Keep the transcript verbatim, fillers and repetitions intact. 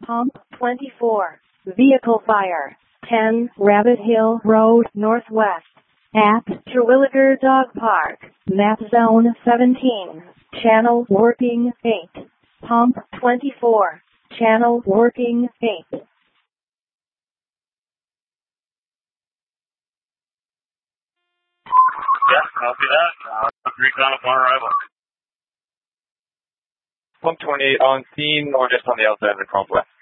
Pump twenty-four. Vehicle fire. ten Rabbit Hill Road Northwest. At Terwilliger Dog Park. Map Zone seventeen. Channel working eight. Pump twenty-four. Channel working eight. Yeah, copy that. Uh, recon upon arrival. Pump twenty-eight on scene or just on the outside of the complex?